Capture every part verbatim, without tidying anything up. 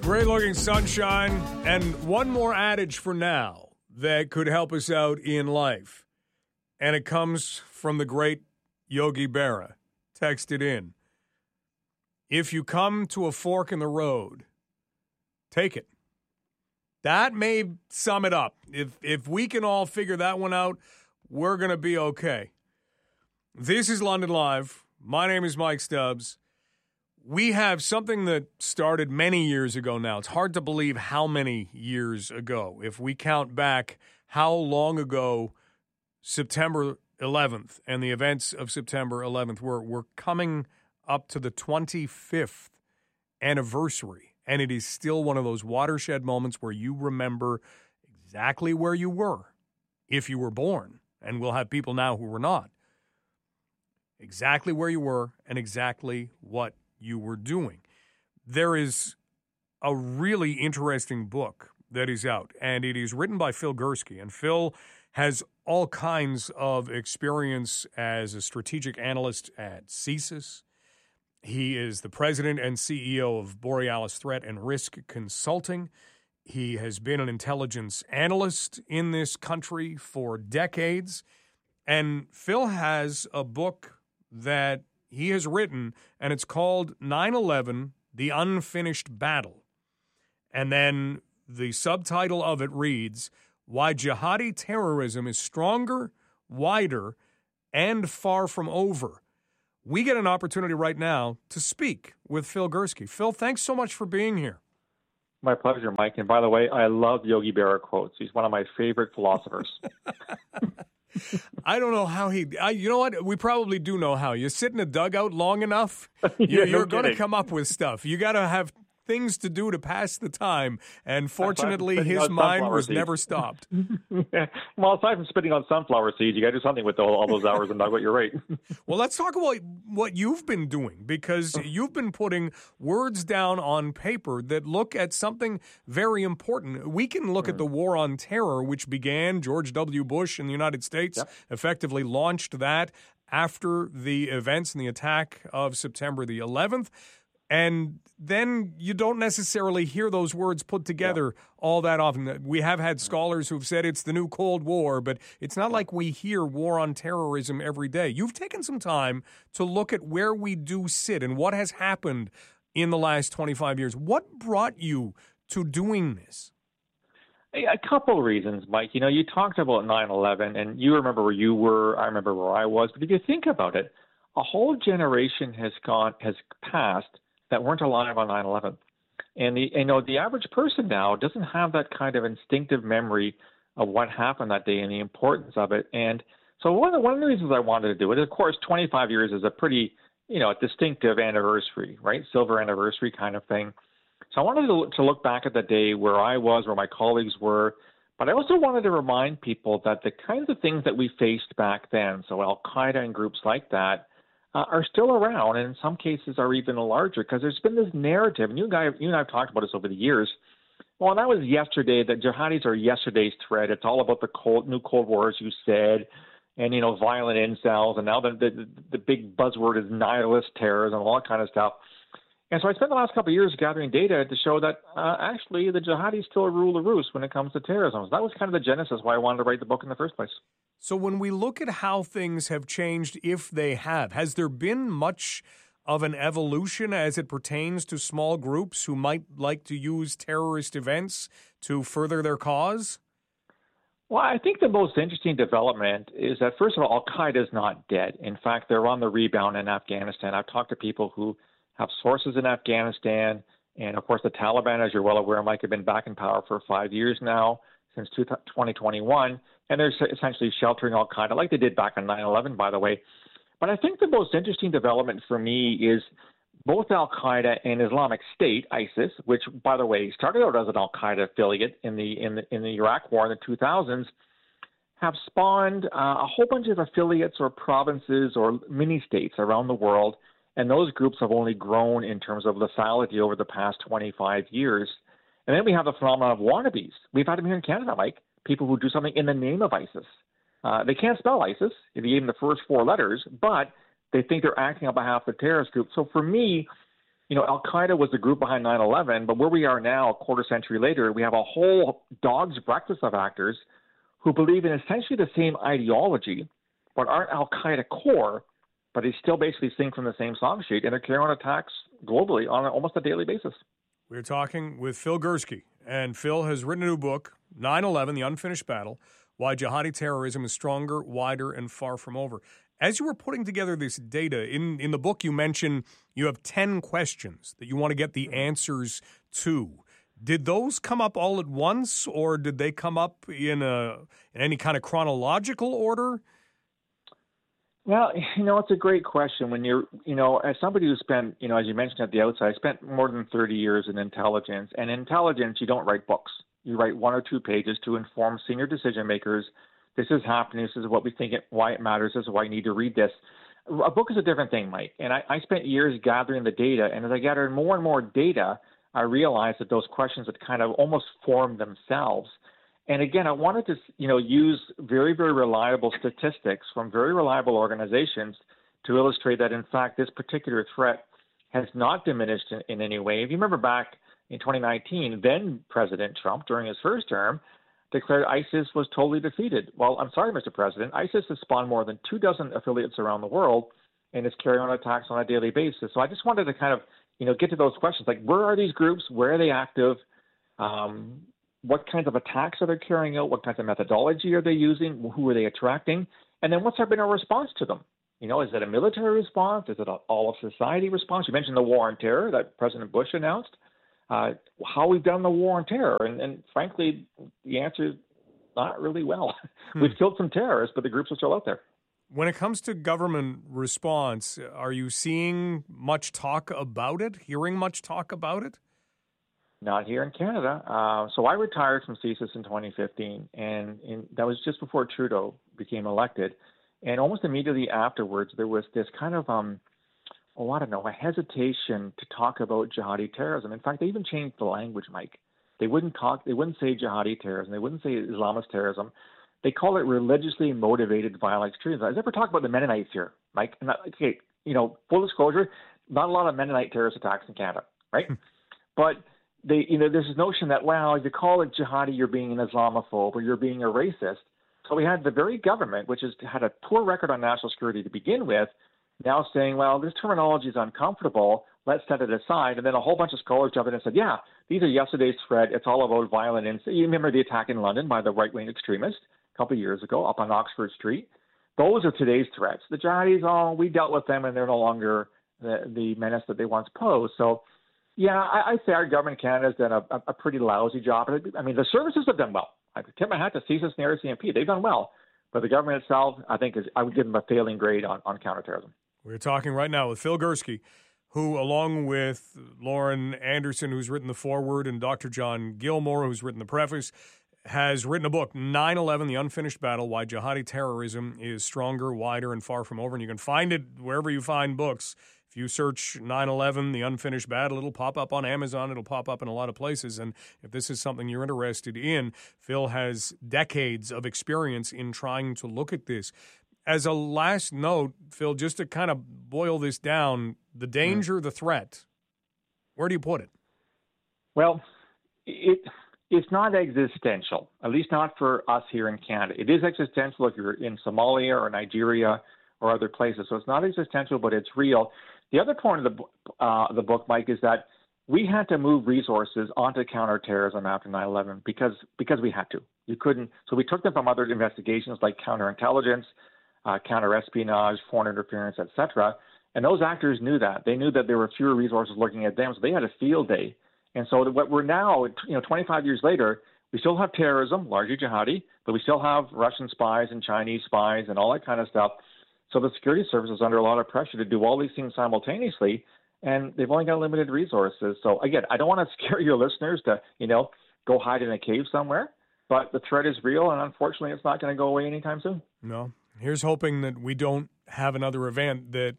Great-looking sunshine, and one more adage for now that could help us out in life. And it comes from the great Yogi Berra. Text it in. If you come to a fork in the road, take it. That may sum it up. If if we can all figure that one out, we're going to be okay. This is London Live. My name is Mike Stubbs. We have something that started many years ago now. It's hard to believe how many years ago. If we count back how long ago September eleventh and the events of September eleventh were, we're coming up to the twenty-fifth anniversary. And it is still one of those watershed moments where you remember exactly where you were if you were born. And we'll have people now who were not. Exactly where you were and exactly what you were doing. There is a really interesting book that is out, and it is written by Phil Gurski. And Phil has all kinds of experience as a strategic analyst at CSIS. He is the president and C E O of Borealis Threat and Risk Consulting. He has been an intelligence analyst in this country for decades. And Phil has a book that he has written, and it's called nine eleven, The Unfinished Battle. And then the subtitle of it reads, Why Jihadi Terrorism is Stronger, Wider, and Far From Over. We get an opportunity right now to speak with Phil Gurski. Phil, thanks so much for being here. My pleasure, Mike. And by the way, I love Yogi Berra quotes. He's one of my favorite philosophers. I don't know how he, I, you know what? We probably do know how. You sit in a dugout long enough, yeah, you're, no you're going to kidding. come up with stuff. You got to have things to do to pass the time. And fortunately, his mind was seeds. never stopped. Well, aside from spitting on sunflower seeds, you got to do something with all, all those hours in dugout. You're right. Well, let's talk about what you've been doing, because you've been putting words down on paper that look at something very important. We can look mm. at the war on terror, which began, George W. Bush in the United States yep. effectively launched that after the events and the attack of September the eleventh. And then you don't necessarily hear those words put together yeah. all that often. We have had scholars who've said it's the new Cold War, but it's not like we hear war on terrorism every day. You've taken some time to look at where we do sit and what has happened in the last twenty-five years. What brought you to doing this? A couple of reasons, Mike. You know, you talked about nine eleven, and you remember where you were. I remember where I was. But if you think about it, a whole generation has gone, has passed that weren't alive on nine eleven. And the, you know, the average person now doesn't have that kind of instinctive memory of what happened that day and the importance of it. And so one of the, one of the reasons I wanted to do it, of course, twenty-five years is a pretty, you know, distinctive anniversary, right? Silver anniversary kind of thing. So I wanted to, to look back at the day where I was, where my colleagues were, but I also wanted to remind people that the kinds of things that we faced back then, so Al-Qaeda and groups like that, Uh, are still around, and in some cases are even larger, because there's been this narrative, and you, guy, you and I have talked about this over the years. Well, that was yesterday. The jihadis are yesterday's threat. It's all about the cold, new Cold War, as you said, and, you know, violent incels, and now the, the, the big buzzword is nihilist terrorism and all that kind of stuff. And so I spent the last couple of years gathering data to show that uh, actually the jihadis still rule the roost when it comes to terrorism. So that was kind of the genesis why I wanted to write the book in the first place. So when we look at how things have changed, if they have, has there been much of an evolution as it pertains to small groups who might like to use terrorist events to further their cause? Well, I think the most interesting development is that, first of all, Al-Qaeda is not dead. In fact, they're on the rebound in Afghanistan. I've talked to people who have sources in Afghanistan. And, of course, the Taliban, as you're well aware, Mike, have been back in power for five years now, since twenty twenty-one. And they're essentially sheltering Al-Qaeda, like they did back on nine eleven, by the way. But I think the most interesting development for me is both Al-Qaeda and Islamic State, ISIS, which, by the way, started out as an Al-Qaeda affiliate in the in the, in the Iraq War in the two thousands, have spawned uh, a whole bunch of affiliates or provinces or mini-states around the world. And those groups have only grown in terms of lethality over the past twenty-five years. And then we have the phenomenon of wannabes. We've had them here in Canada, Mike, people who do something in the name of ISIS. Uh, they can't spell ISIS if you gave them the first four letters, but they think they're acting on behalf of the terrorist group. So for me, you know, Al-Qaeda was the group behind nine eleven, but where we are now, a quarter century later, we have a whole dog's breakfast of actors who believe in essentially the same ideology, but aren't Al-Qaeda core, but they still basically sing from the same song sheet, and they're carrying on attacks globally on almost a daily basis. We're talking with Phil Gurski, and Phil has written a new book, nine eleven, The Unfinished Battle, Why Jihadi Terrorism is Stronger, Wider, and Far From Over. As you were putting together this data, in, in the book you mentioned you have ten questions that you want to get the answers to. Did those come up all at once, or did they come up in, a, in any kind of chronological order? Well, you know, it's a great question. When you're, you know, as somebody who spent, you know, as you mentioned at the outset, I spent more than thirty years in intelligence. And in intelligence, you don't write books. You write one or two pages to inform senior decision makers. This is happening. This is what we think, it, why it matters. This is why you need to read this. A book is a different thing, Mike. And I, I spent years gathering the data. And as I gathered more and more data, I realized that those questions had kind of almost formed themselves. And again, I wanted to, you know, use very, very reliable statistics from very reliable organizations to illustrate that, in fact, this particular threat has not diminished in, in any way. If you remember back in twenty nineteen, then President Trump, during his first term, declared ISIS was totally defeated. Well, I'm sorry, Mister President, ISIS has spawned more than two dozen affiliates around the world and is carrying on attacks on a daily basis. So I just wanted to kind of, you know, get to those questions, like where are these groups? Where are they active? Um, What kinds of attacks are they carrying out? What kinds of methodology are they using? Who are they attracting? And then what's there been a response to them? You know, is it a military response? Is it an all-of-society response? You mentioned the war on terror that President Bush announced. Uh, how we've done the war on terror. And, and frankly, the answer is not really well. Hmm. We've killed some terrorists, but the groups are still out there. When it comes to government response, are you seeing much talk about it, hearing much talk about it? Not here in Canada. Uh, so I retired from C S I S in twenty fifteen, and in, that was just before Trudeau became elected. And almost immediately afterwards, there was this kind of, um, oh, I don't know, a hesitation to talk about jihadi terrorism. In fact, they even changed the language, Mike. They wouldn't talk, they wouldn't say jihadi terrorism. They wouldn't say Islamist terrorism. They call it religiously motivated violent extremism. I never talked about the Mennonites here, Mike. And that, okay, you know, full disclosure, not a lot of Mennonite terrorist attacks in Canada, right? But They, you know, there's this notion that, well, if you call it jihadi, you're being an Islamophobe or you're being a racist. So we had the very government, which has had a poor record on national security to begin with, now saying, well, this terminology is uncomfortable. Let's set it aside. And then a whole bunch of scholars jumped in and said, yeah, these are yesterday's threat. It's all about violent incidents. You remember the attack in London by the right-wing extremists a couple of years ago up on Oxford Street. Those are today's threats. The jihadis, oh, we dealt with them and they're no longer the, the menace that they once posed. So, yeah, I, I say our government in Canada has done a, a pretty lousy job. I mean, the services have done well. I tip my hat to C S I S and the R C M P. They've done well. But the government itself, I think, is I would give them a failing grade on, on counterterrorism. We're talking right now with Phil Gurski, who, along with Lauren Anderson, who's written the foreword, and Doctor John Gilmore, who's written the preface, has written a book, nine eleven, The Unfinished Battle, Why Jihadi Terrorism is Stronger, Wider, and Far From Over. And you can find it wherever you find books. If you search nine eleven, The Unfinished Battle, it'll pop up on Amazon. It'll pop up in a lot of places. And if this is something you're interested in, Phil has decades of experience in trying to look at this. As a last note, Phil, just to kind of boil this down, the danger, mm. the threat, where do you put it? Well, it it's not existential, at least not for us here in Canada. It is existential if you're in Somalia or Nigeria or other places. So it's not existential, but it's real. The other point of the, uh, the book, Mike, is that we had to move resources onto counterterrorism after nine eleven because because we had to. You couldn't. So we took them from other investigations like counterintelligence, uh, counterespionage, foreign interference, et cetera. And those actors knew that. They knew that there were fewer resources looking at them, so they had a field day. And so what we're now, you know, twenty-five years later, we still have terrorism, largely jihadi, but we still have Russian spies and Chinese spies and all that kind of stuff. So the security service is under a lot of pressure to do all these things simultaneously, and they've only got limited resources. So again, I don't want to scare your listeners to, you know, go hide in a cave somewhere, but the threat is real, and unfortunately it's not going to go away anytime soon. No. Here's hoping that we don't have another event that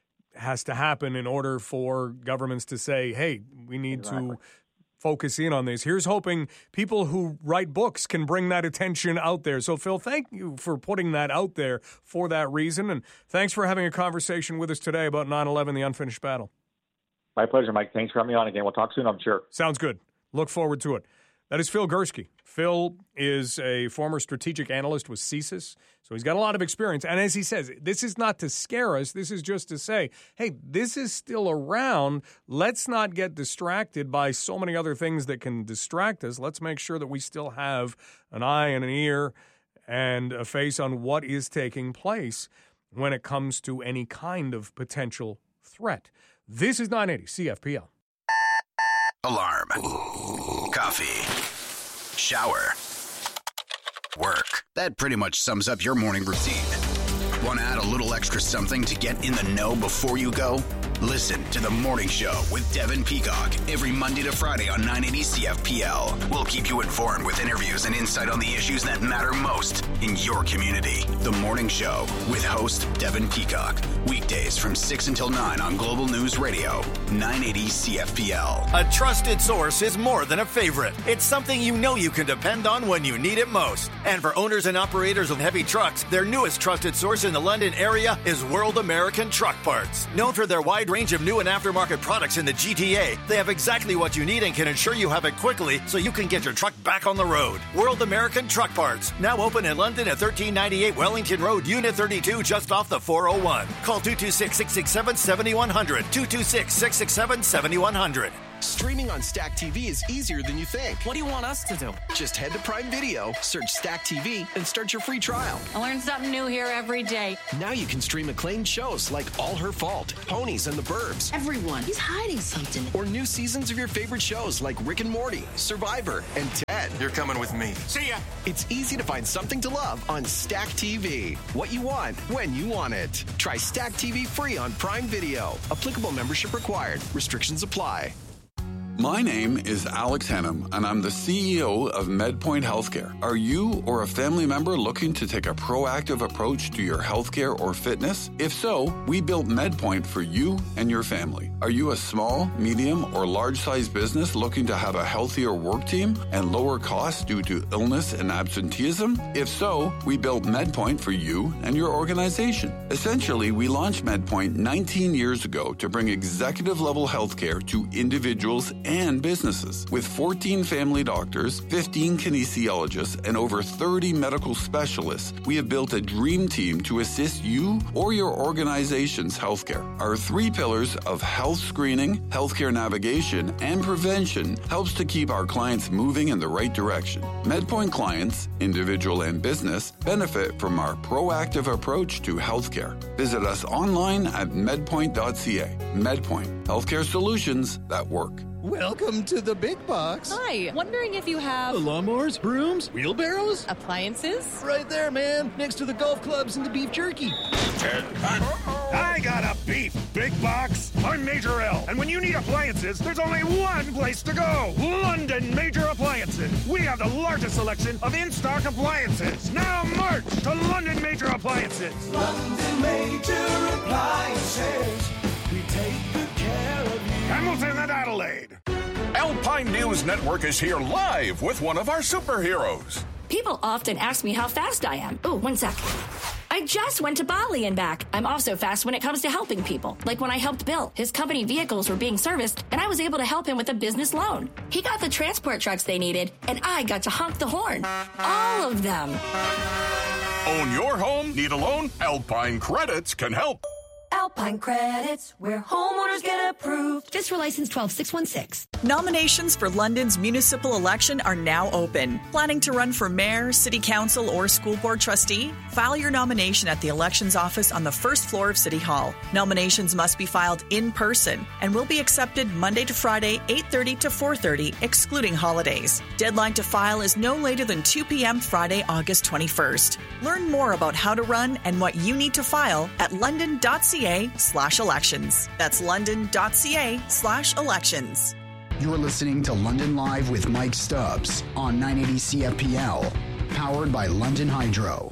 has to happen in order for governments to say, hey, we need exactly. to focus in on this. Here's hoping people who write books can bring that attention out there. So, Phil, thank you for putting that out there for that reason. And thanks for having a conversation with us today about nine eleven, The Unfinished Battle. My pleasure, Mike. Thanks for having me on again. We'll talk soon, I'm sure. Sounds good. Look forward to it. That is Phil Gursky. Phil is a former strategic analyst with CSIS, so he's got a lot of experience. And as he says, this is not to scare us. This is just to say, hey, this is still around. Let's not get distracted by so many other things that can distract us. Let's make sure that we still have an eye and an ear and a face on what is taking place when it comes to any kind of potential threat. This is nine eighty C F P L. Alarm. Coffee. Shower. Work. That pretty much sums up your morning routine. Want to add a little extra something to get in the know before you go? Listen to The Morning Show with Devin Peacock every Monday to Friday on nine eighty C F P L. We'll keep you informed with interviews and insight on the issues that matter most in your community. The Morning Show with host Devin Peacock. Weekdays from six until nine on Global News Radio, nine eighty C F P L. A trusted source is more than a favorite. It's something you know you can depend on when you need it most. And for owners and operators of heavy trucks, their newest trusted source in the London area is World American Truck Parts. Known for their wide range of new and aftermarket products in the G T A, they have exactly what you need and can ensure you have it quickly so you can get your truck back on the road. World American Truck Parts, now open in London at thirteen ninety-eight Wellington Road, Unit thirty-two, just off the four oh one. Call two two six, six six seven, seven one zero zero, two two six, six six seven, seven one zero zero. Streaming on Stack T V is easier than you think. What do you want us to do? Just head to Prime Video, search Stack T V, and start your free trial. I learn something new here every day. Now you can stream acclaimed shows like All Her Fault, Ponies and the Burbs. Everyone, he's hiding something. Or new seasons of your favorite shows like Rick and Morty, Survivor, and Ted. You're coming with me. See ya. It's easy to find something to love on Stack T V. What you want, when you want it. Try Stack T V free on Prime Video. Applicable membership required. Restrictions apply. My name is Alex Hennum, and I'm the C E O of MedPoint Healthcare. Are you or a family member looking to take a proactive approach to your healthcare or fitness? If so, we built MedPoint for you and your family. Are you a small, medium, or large-sized business looking to have a healthier work team and lower costs due to illness and absenteeism? If so, we built MedPoint for you and your organization. Essentially, we launched MedPoint nineteen years ago to bring executive-level healthcare to individuals and businesses. With fourteen family doctors, fifteen kinesiologists, and over thirty medical specialists, we have built a dream team to assist you or your organization's healthcare. Our three pillars of health screening, healthcare navigation, and prevention helps to keep our clients moving in the right direction. MedPoint clients, individual and business, benefit from our proactive approach to healthcare. Visit us online at medpoint dot c a. MedPoint, healthcare solutions that work. Welcome to the big box. Hi, wondering if you have... lawnmowers, brooms, wheelbarrows? Appliances? Right there, man, next to the golf clubs and the beef jerky. I got a beef big box. I'm Major L, and when you need appliances, there's only one place to go. London Major Appliances. We have the largest selection of in-stock appliances. Now march to London Major Appliances. London Major Appliances. We take good care of you. Hamilton and Adelaide. Alpine News Network is here live with one of our superheroes. People often ask me how fast I am. Oh, one sec. I just went to Bali and back. I'm also fast when it comes to helping people. Like when I helped Bill. His company vehicles were being serviced, and I was able to help him with a business loan. He got the transport trucks they needed, and I got to honk the horn. All of them. Own your home? Need a loan? Alpine Credits can help. Alpine Credits, where homeowners get approved. FSRA license twelve six one six. Nominations for London's municipal election are now open. Planning to run for mayor, city council, or school board trustee? File your nomination at the elections office on the first floor of City Hall. Nominations must be filed in person and will be accepted Monday to Friday, eight thirty to four thirty, excluding holidays. Deadline to file is no later than two p.m. Friday, August twenty-first. Learn more about how to run and what you need to file at london.ca slash elections. That's london.ca slash elections. You're listening to London Live with Mike Stubbs on nine eighty C F P L, powered by London Hydro.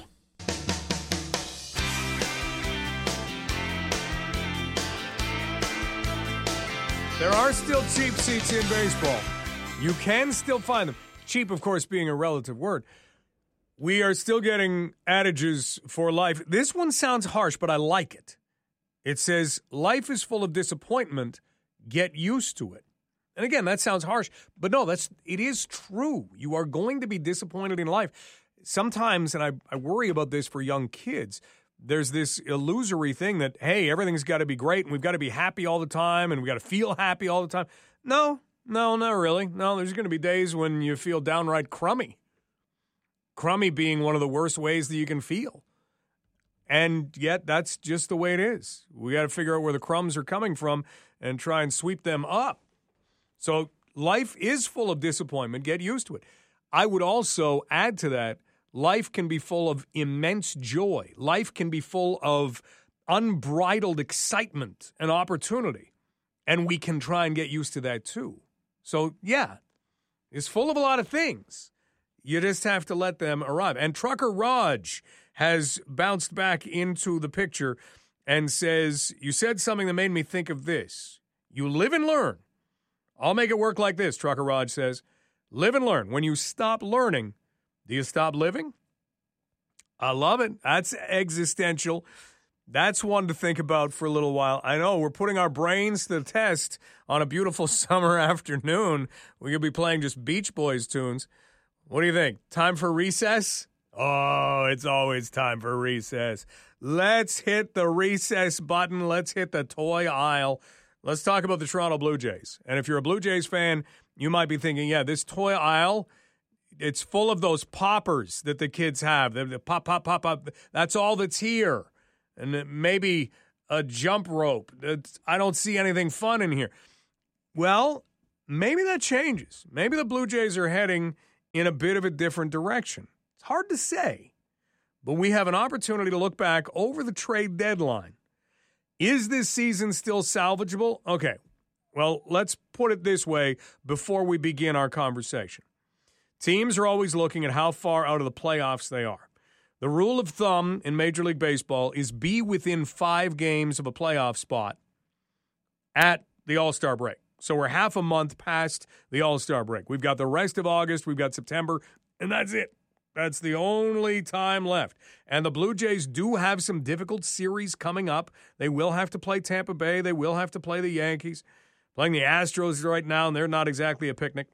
There are still cheap seats in baseball. You can still find them. Cheap, of course, being a relative word. We are still getting adages for life. This one sounds harsh, but I like it. It says, life is full of disappointment. Get used to it. And again, that sounds harsh, but no, that's it is true. You are going to be disappointed in life. Sometimes, and I, I worry about this for young kids, there's this illusory thing that, hey, everything's got to be great and we've got to be happy all the time and we've got to feel happy all the time. No, no, not really. No, there's going to be days when you feel downright crummy. Crummy being one of the worst ways that you can feel. And yet that's just the way it is. We got to figure out where the crumbs are coming from and try and sweep them up. So life is full of disappointment. Get used to it. I would also add to that, life can be full of immense joy. Life can be full of unbridled excitement and opportunity. And we can try and get used to that too. So, yeah, it's full of a lot of things. You just have to let them arrive. And Trucker Raj has bounced back into the picture and says, you said something that made me think of this. You live and learn. I'll make it work like this, Trucker Raj says. Live and learn. When you stop learning, do you stop living? I love it. That's existential. That's one to think about for a little while. I know we're putting our brains to the test on a beautiful summer afternoon. We could be playing just Beach Boys tunes. What do you think? Time for recess? Oh, it's always time for recess. Let's hit the recess button. Let's hit the toy aisle. Let's talk about the Toronto Blue Jays. And if you're a Blue Jays fan, you might be thinking, yeah, this toy aisle, it's full of those poppers that the kids have. The pop, pop, pop, pop. That's all that's here. And maybe a jump rope. It's, I don't see anything fun in here. Well, maybe that changes. Maybe the Blue Jays are heading in a bit of a different direction. It's hard to say. But we have an opportunity to look back over the trade deadline. Is this season still salvageable? Okay, well, let's put it this way before we begin our conversation. Teams are always looking at how far out of the playoffs they are. The rule of thumb in Major League Baseball is be within five games of a playoff spot at the All-Star break. So we're half a month past the All-Star break. We've got the rest of August, we've got September, and that's it. That's the only time left. And the Blue Jays do have some difficult series coming up. They will have to play Tampa Bay. They will have to play the Yankees. Playing the Astros right now, and they're not exactly a picnic.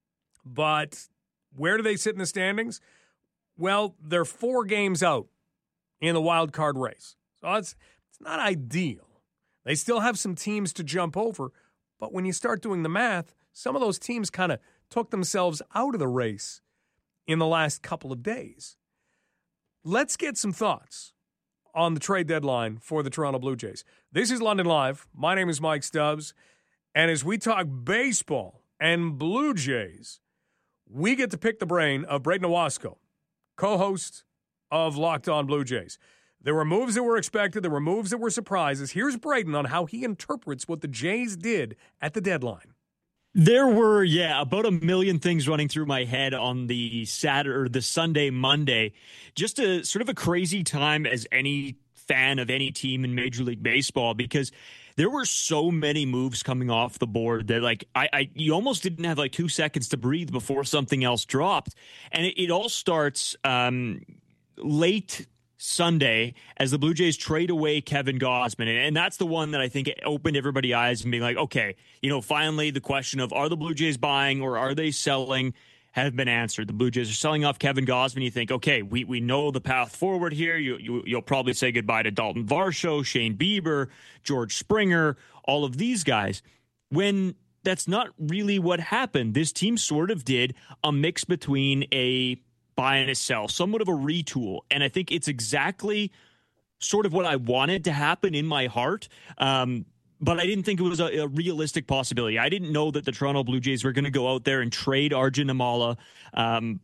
But where do they sit in the standings? Well, they're four games out in the wild card race. So it's, it's not ideal. They still have some teams to jump over. But when you start doing the math, some of those teams kind of took themselves out of the race in the last couple of days. Let's get some thoughts on the trade deadline for the Toronto Blue Jays. This is London Live. My name is Mike Stubbs. And as we talk baseball and Blue Jays, we get to pick the brain of Braden Owasco, co-host of Locked On Blue Jays. There were moves that were expected. There were moves that were surprises. Here's Braden on how he interprets what the Jays did at the deadline. There were, yeah, about a million things running through my head on the Saturday or the Sunday, Monday. Just a sort of a crazy time as any fan of any team in Major League Baseball, because there were so many moves coming off the board that, like, I, I you almost didn't have like two seconds to breathe before something else dropped. And it, it all starts um, late Sunday as the Blue Jays trade away Kevin Gausman. And that's the one that I think opened everybody's eyes and being like, okay, you know, finally the question of are the Blue Jays buying or are they selling have been answered. The Blue Jays are selling off Kevin Gausman. You think, okay, we we know the path forward here. You, you, you'll probably say goodbye to Dalton Varsho, Shane Bieber, George Springer, all of these guys. When that's not really what happened. This team sort of did a mix between a buy and a sell, somewhat of a retool. And I think it's exactly sort of what I wanted to happen in my heart. Um, but I didn't think it was a, a realistic possibility. I didn't know that the Toronto Blue Jays were going to go out there and trade Arjun Amala um,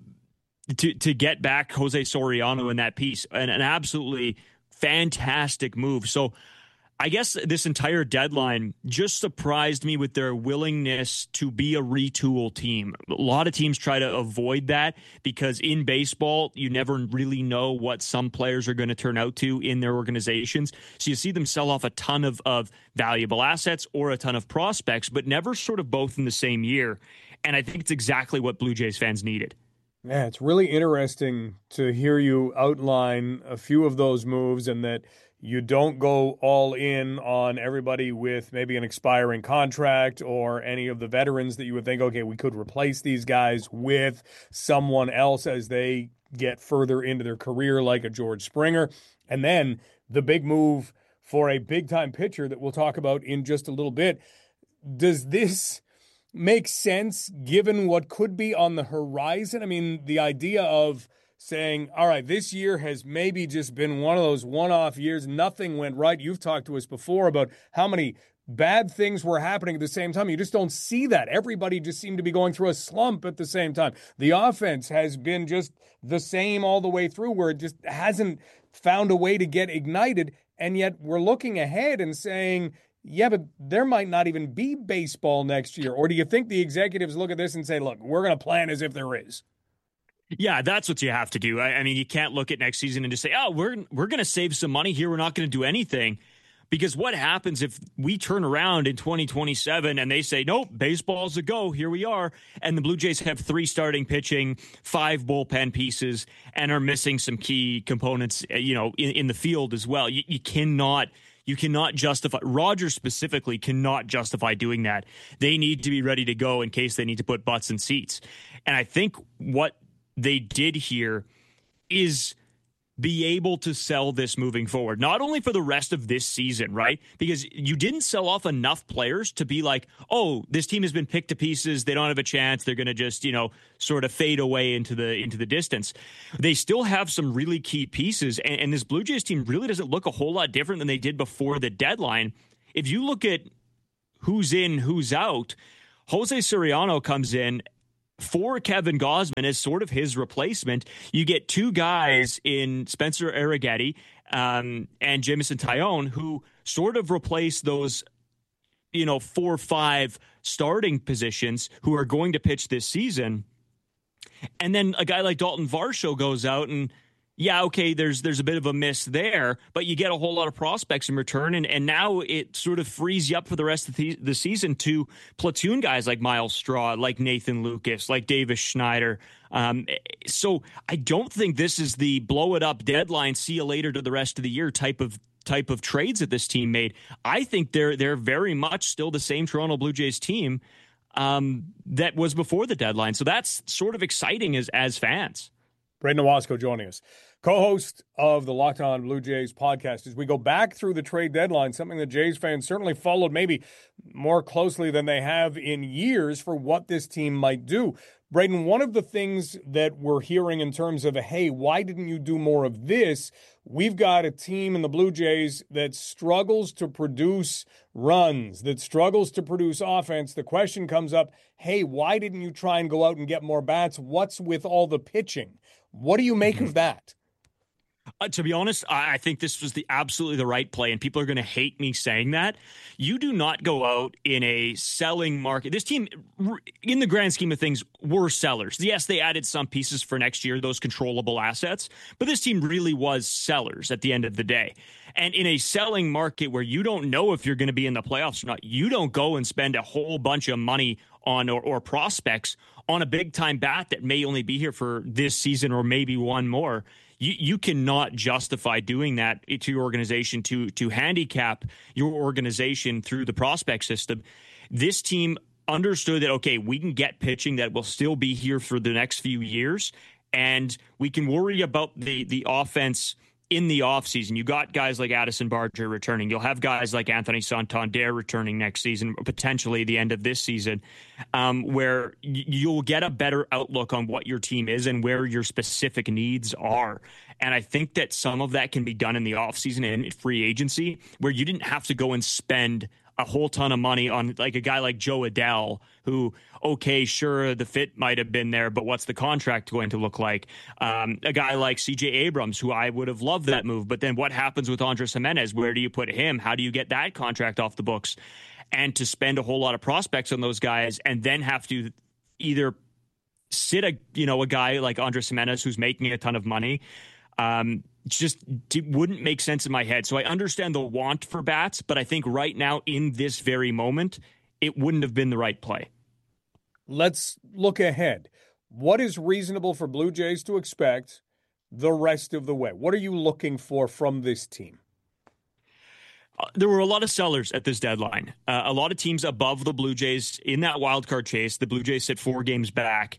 to, to get back Jose Soriano in that piece. And an absolutely fantastic move. So I guess this entire deadline just surprised me with their willingness to be a retool team. A lot of teams try to avoid that because in baseball, you never really know what some players are going to turn out to in their organizations. So you see them sell off a ton of, of valuable assets or a ton of prospects, but never sort of both in the same year. And I think it's exactly what Blue Jays fans needed. Yeah, it's really interesting to hear you outline a few of those moves and that You don't go all in on everybody with maybe an expiring contract or any of the veterans that you would think, okay, we could replace these guys with someone else as they get further into their career, like a George Springer. And then the big move for a big-time pitcher that we'll talk about in just a little bit. Does this make sense given what could be on the horizon? I mean, the idea of saying, all right, this year has maybe just been one of those one-off years. Nothing went right. You've talked to us before about how many bad things were happening at the same time. You just don't see that. Everybody just seemed to be going through a slump at the same time. The offense has been just the same all the way through, where it just hasn't found a way to get ignited. And yet we're looking ahead and saying, yeah, but there might not even be baseball next year. Or do you think the executives look at this and say, look, we're going to plan as if there is? Yeah, that's what you have to do. I, I mean, you can't look at next season and just say, oh, we're we're going to save some money here. We're not going to do anything. Because what happens if we turn around in twenty twenty-seven and they say, nope, baseball's a go, here we are, and the Blue Jays have three starting pitching, five bullpen pieces, and are missing some key components, you know, in, in the field as well. You, you cannot... You cannot justify, Rogers specifically cannot justify doing that. They need to be ready to go in case they need to put butts in seats. And I think what they did here is be able to sell this moving forward, not only for the rest of this season, right? Because you didn't sell off enough players to be like, oh, this team has been picked to pieces. They don't have a chance. They're going to just, you know, sort of fade away into the into the distance. They still have some really key pieces, and, and this Blue Jays team really doesn't look a whole lot different than they did before the deadline. If you look at who's in, who's out, Jose Soriano comes in for Kevin Gausman as sort of his replacement. You get two guys in Spencer Arrighetti um, and Jameson Taillon who sort of replace those, you know, four or five starting positions who are going to pitch this season. And then a guy like Dalton Varsho goes out and, yeah, okay, there's there's a bit of a miss there, but you get a whole lot of prospects in return, and, and now it sort of frees you up for the rest of the, the season to platoon guys like Miles Straw, like Nathan Lucas, like Davis Schneider. Um, so I don't think this is the blow it up deadline, see you later to the rest of the year type of type of trades that this team made. I think they're they're very much still the same Toronto Blue Jays team um, that was before the deadline. So that's sort of exciting as as fans. Braden Owasco joining us, co-host of the Locked On Blue Jays podcast. As we go back through the trade deadline, something that Jays fans certainly followed maybe more closely than they have in years for what this team might do. Braden, one of the things that we're hearing in terms of, hey, why didn't you do more of this? We've got a team in the Blue Jays that struggles to produce runs, that struggles to produce offense. The question comes up, hey, why didn't you try and go out and get more bats? What's with all the pitching? What do you make of that? Uh, to be honest, I think this was the absolutely the right play, and people are going to hate me saying that. You do not go out in a selling market. This team, in the grand scheme of things, were sellers. Yes, they added some pieces for next year, those controllable assets, but this team really was sellers at the end of the day. And in a selling market where you don't know if you're going to be in the playoffs or not, you don't go and spend a whole bunch of money on or, or prospects on a big-time bat that may only be here for this season or maybe one more. You, you cannot justify doing that to your organization, to to handicap your organization through the prospect system. This team understood that, okay, we can get pitching that will still be here for the next few years, and we can worry about the the offense in the offseason. You got guys like Addison Barger returning. You'll have guys like Anthony Santander returning next season, potentially the end of this season, um, where y- you'll get a better outlook on what your team is and where your specific needs are. And I think that some of that can be done in the offseason and free agency, where you didn't have to go and spend a whole ton of money on like a guy like Joe Adell, who, okay, sure, the fit might have been there, but what's the contract going to look like? Um, a guy like C J Abrams, who I would have loved that move, but then what happens with Andres Jimenez? Where do you put him? How do you get that contract off the books? And to spend a whole lot of prospects on those guys and then have to either sit a, you know, a guy like Andres Jimenez who's making a ton of money, um, just wouldn't make sense in my head. So I understand the want for bats, but I think right now in this very moment, it wouldn't have been the right play. Let's look ahead. What is reasonable for Blue Jays to expect the rest of the way? What are you looking for from this team? Uh, there were a lot of sellers at this deadline. Uh, a lot of teams above the Blue Jays in that wild card chase. The Blue Jays sit four games back.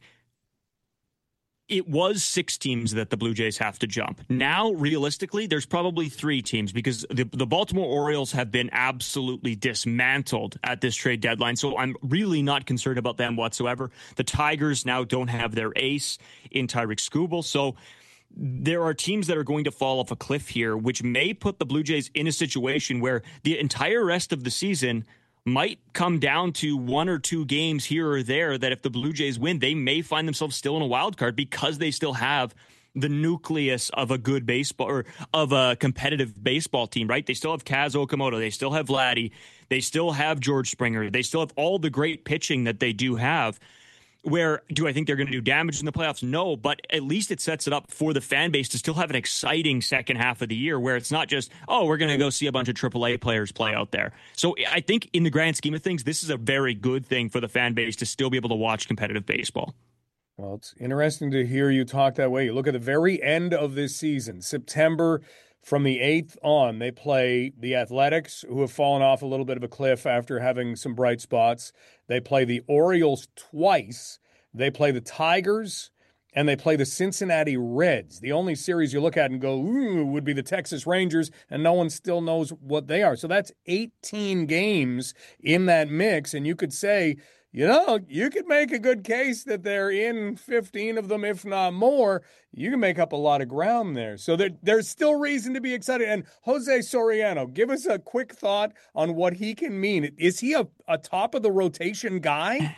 It was six teams that the Blue Jays have to jump. Now, realistically, there's probably three teams because the, the Baltimore Orioles have been absolutely dismantled at this trade deadline. So I'm really not concerned about them whatsoever. The Tigers now don't have their ace in Tyreek Skubal. So there are teams that are going to fall off a cliff here, which may put the Blue Jays in a situation where the entire rest of the season might come down to one or two games here or there that if the Blue Jays win, they may find themselves still in a wild card because they still have the nucleus of a good baseball or of a competitive baseball team, right? They still have Kaz Okamoto. They still have Vladdy. They still have George Springer. They still have all the great pitching that they do have. Where do I think they're going to do damage in the playoffs? No, but at least it sets it up for the fan base to still have an exciting second half of the year where it's not just, oh, we're going to go see a bunch of triple A players play out there. So I think in the grand scheme of things, this is a very good thing for the fan base to still be able to watch competitive baseball. Well, it's interesting to hear you talk that way. You look at the very end of this season, September, from the eighth on, they play the Athletics, who have fallen off a little bit of a cliff after having some bright spots. They play the Orioles twice. They play the Tigers, and they play the Cincinnati Reds. The only series you look at and go, ooh, would be the Texas Rangers, and no one still knows what they are. So that's eighteen games in that mix, and you could say, you know, you could make a good case that they're in fifteen of them, if not more. You can make up a lot of ground there. So there, there's still reason to be excited. And Jose Soriano, give us a quick thought on what he can mean. Is he a, a top of the rotation guy?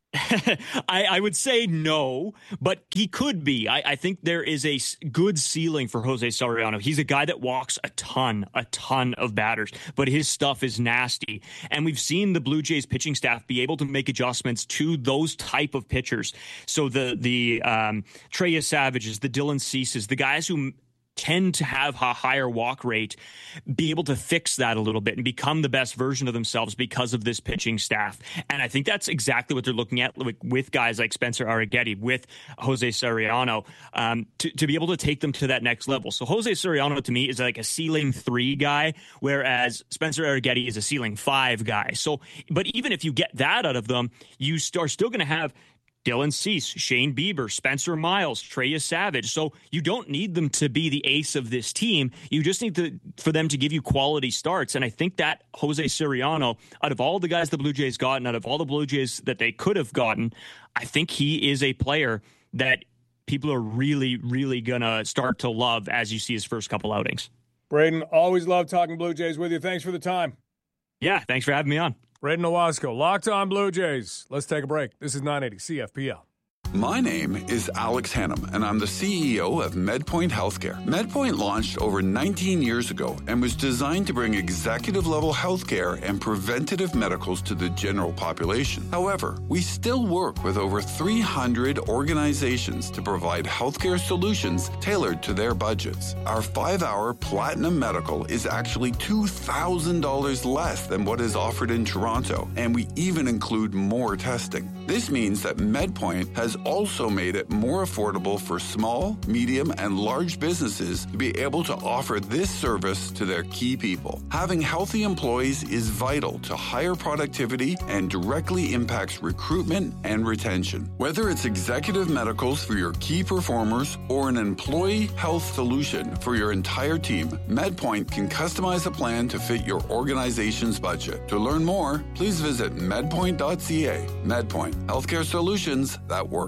I, I would say no, but he could be. I, I think there is a good ceiling for Jose Soriano. He's a guy that walks a ton, a ton of batters, but his stuff is nasty. And we've seen the Blue Jays pitching staff be able to make adjustments to those type of pitchers. So the the um, Trey Savages, the Dylan Ceases, the guys who tend to have a higher walk rate, be able to fix that a little bit and become the best version of themselves because of this pitching staff. And I think that's exactly what they're looking at with, with guys like Spencer Arrighetti, with Jose Soriano, um, to, to be able to take them to that next level. So Jose Soriano, to me, is like a ceiling three guy, whereas Spencer Arrighetti is a ceiling five guy. So, but even if you get that out of them, you are still going to have Dylan Cease, Shane Bieber, Spencer Miles, Trey Savage. So you don't need them to be the ace of this team. You just need to for them to give you quality starts. And I think that Jose Soriano, out of all the guys the Blue Jays got and out of all the Blue Jays that they could have gotten, I think he is a player that people are really, really going to start to love as you see his first couple outings. Braden, always love talking Blue Jays with you. Thanks for the time. Yeah, thanks for having me on. Braden Owasco, Locked On Blue Jays. Let's take a break. This is nine eighty C F P L. My name is Alex Hannum, and I'm the C E O of MedPoint Healthcare. MedPoint launched over nineteen years ago and was designed to bring executive-level healthcare and preventative medicals to the general population. However, we still work with over three hundred organizations to provide healthcare solutions tailored to their budgets. Our five-hour Platinum Medical is actually two thousand dollars less than what is offered in Toronto, and we even include more testing. This means that MedPoint has also made it more affordable for small, medium, and large businesses to be able to offer this service to their key people. Having healthy employees is vital to higher productivity and directly impacts recruitment and retention. Whether it's executive medicals for your key performers or an employee health solution for your entire team, MedPoint can customize a plan to fit your organization's budget. To learn more, please visit medpoint dot c a. MedPoint, healthcare solutions that work.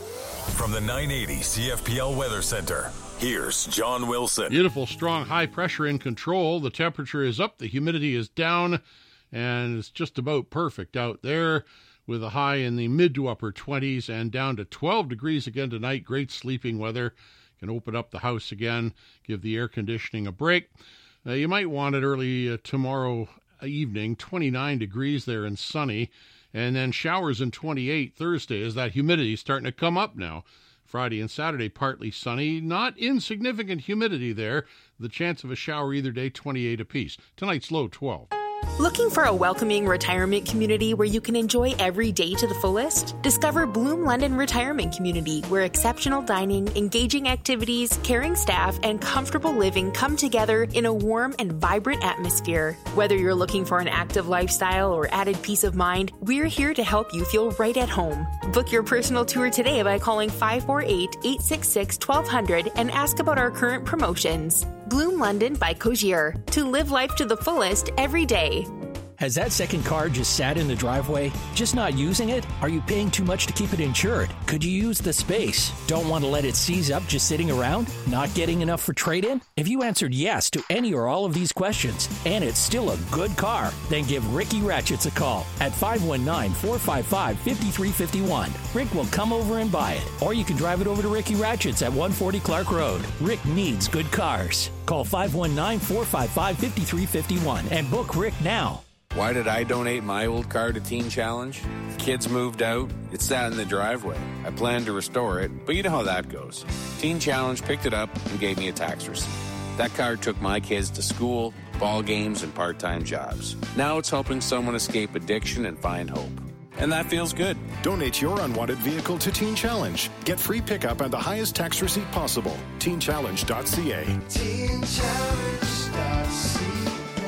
From the nine eighty C F P L Weather Center, here's John Wilson. Beautiful, strong, high pressure in control. The temperature is up, the humidity is down, and it's just about perfect out there with a high in the mid to upper twenties and down to twelve degrees again tonight. Great sleeping weather. Can open up the house again, give the air conditioning a break. Uh, you might want it early uh, tomorrow evening, twenty-nine degrees there and sunny. And then showers in twenty-eight Thursday as that humidity is starting to come up now. Friday and Saturday, partly sunny. Not insignificant humidity there. The chance of a shower either day, twenty-eight apiece. Tonight's low, twelve. Looking for a welcoming retirement community where you can enjoy every day to the fullest? Discover Bloom London Retirement Community, where exceptional dining, engaging activities, caring staff, and comfortable living come together in a warm and vibrant atmosphere. Whether you're looking for an active lifestyle or added peace of mind, we're here to help you feel right at home. Book your personal tour today by calling five four eight, eight six six, one two zero zero and ask about our current promotions. Bloom London by Cogier. To live life to the fullest every day. Has that second car just sat in the driveway? Just not using it? Are you paying too much to keep it insured? Could you use the space? Don't want to let it seize up just sitting around? Not getting enough for trade-in? If you answered yes to any or all of these questions, and it's still a good car, then give Ricky Ratchets a call at five one nine, four five five, five three five one. Rick will come over and buy it. Or you can drive it over to Ricky Ratchets at one forty Clark Road. Rick needs good cars. Call five one nine, four five five, five three five one and book Rick now. Why did I donate my old car to Teen Challenge? Kids moved out, it sat in the driveway. I planned to restore it, but you know how that goes. Teen Challenge picked it up and gave me a tax receipt. That car took my kids to school, ball games, and part-time jobs. Now it's helping someone escape addiction and find hope. And that feels good. Donate your unwanted vehicle to Teen Challenge. Get free pickup and the highest tax receipt possible. teen challenge dot c a. teen challenge dot c a.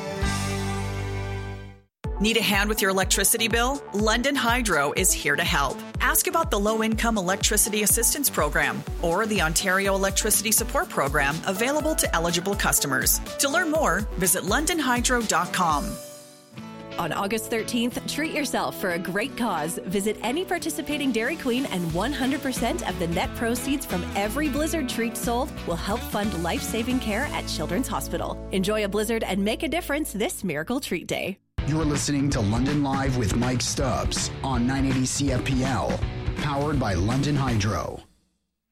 Need a hand with your electricity bill? London Hydro is here to help. Ask about the Low-Income Electricity Assistance Program or the Ontario Electricity Support Program available to eligible customers. To learn more, visit london hydro dot com. On August thirteenth, treat yourself for a great cause. Visit any participating Dairy Queen and one hundred percent of the net proceeds from every Blizzard treat sold will help fund life-saving care at Children's Hospital. Enjoy a Blizzard and make a difference this Miracle Treat Day. You're listening to London Live with Mike Stubbs on nine eighty C F P L, powered by London Hydro.